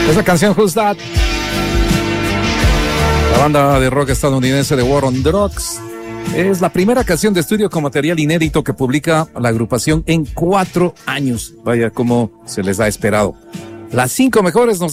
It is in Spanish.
Esa canción, Who's That? La banda de rock estadounidense de War on Drugs es la primera canción de estudio con material inédito que publica la agrupación en 4 años. Vaya, como se les ha esperado. Las 5 mejores nos